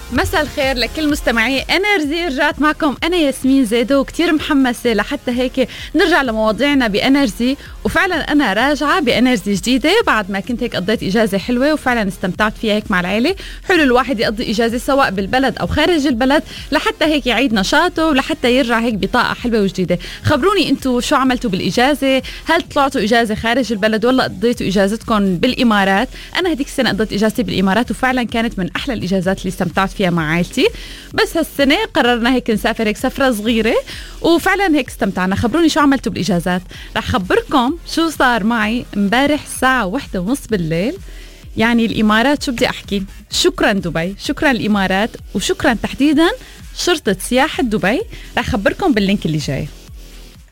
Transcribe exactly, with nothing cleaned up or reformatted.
مساء الخير لكل مستمعي انرجي. رجعت معكم انا ياسمين زيدو وكتير محمسه لحتى هيك نرجع لمواضيعنا بانرجي. وفعلا انا راجعه بانرجي جديده بعد ما كنت هيك قضيت اجازه حلوه وفعلا استمتعت فيها هيك مع العيله. حلو الواحد يقضي اجازه سواء بالبلد او خارج البلد لحتى هيك يعيد نشاطه ولحتى يرجع هيك بطاقه حلوه وجديده. خبروني انتم شو عملتوا بالاجازه؟ هل طلعتوا اجازه خارج البلد ولا قضيتوا اجازتكم بالامارات؟ انا هديك السنه قضيت اجازتي بالامارات وفعلا كانت من احلى الاجازات اللي استمتعت فيها مع عائلتي. بس هالسنة قررنا هيك نسافر هيك سفرة صغيرة وفعلا هيك استمتعنا. خبروني شو عملتوا بالإجازات. رح خبركم شو صار معي امبارح الساعة واحدة ونص بالليل. يعني الإمارات شو بدي أحكي. شكرا دبي، شكرا الإمارات، وشكرا تحديدا شرطة سياحة دبي. رح خبركم باللينك اللي جاي.